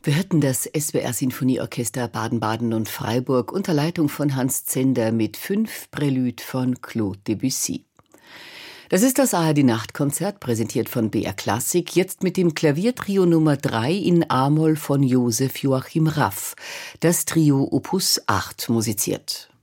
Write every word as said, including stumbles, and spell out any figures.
Wir hörten das S W R-Sinfonieorchester Baden-Baden und Freiburg unter Leitung von Hans Zender mit fünf Prälüde von Claude Debussy. Das ist das A R D-Nachtkonzert, präsentiert von B R Klassik, jetzt mit dem Klaviertrio Nummer drei in A-Moll von Josef Joachim Raff. Das Trio Opus acht musiziert.